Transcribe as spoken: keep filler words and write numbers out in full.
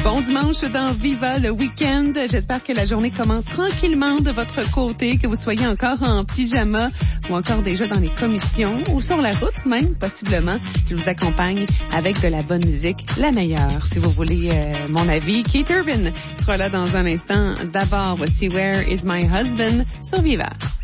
Bon dimanche dans Viva le week-end. J'espère que la journée commence tranquillement de votre côté, que vous soyez encore en pyjama ou encore déjà dans les commissions ou sur la route même, possiblement. Je vous accompagne avec de la bonne musique, la meilleure. Si vous voulez euh, mon avis, Keith Urban sera là dans un instant. D'abord, voici Where is my husband sur Viva.